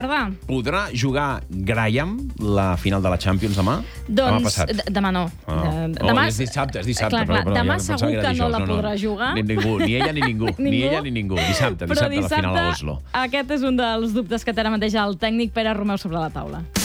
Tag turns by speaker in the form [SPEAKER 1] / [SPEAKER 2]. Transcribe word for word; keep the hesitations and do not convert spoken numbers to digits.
[SPEAKER 1] Podrà jugar Graham la final de la Champions demà? Demà
[SPEAKER 2] Doncs
[SPEAKER 1] passat.
[SPEAKER 2] d- demà no.
[SPEAKER 1] Ah.
[SPEAKER 2] Eh,
[SPEAKER 1] Oh, és dissabte, és dissabte.
[SPEAKER 2] Clar, clar,
[SPEAKER 1] però- però
[SPEAKER 2] demà
[SPEAKER 1] jo pensava
[SPEAKER 2] segur
[SPEAKER 1] era
[SPEAKER 2] que no
[SPEAKER 1] dijous.
[SPEAKER 2] la podrà jugar.
[SPEAKER 1] Ni ningú, ni ella ni ningú. Ni
[SPEAKER 2] Ningú?
[SPEAKER 1] ella ni ningú. Dissabte,
[SPEAKER 2] Però
[SPEAKER 1] dissabte, la final a
[SPEAKER 2] dissabte,
[SPEAKER 1] Oslo.
[SPEAKER 2] aquest és un dels dubtes que té ara mateix el tècnic Pere Romeu sobre la taula.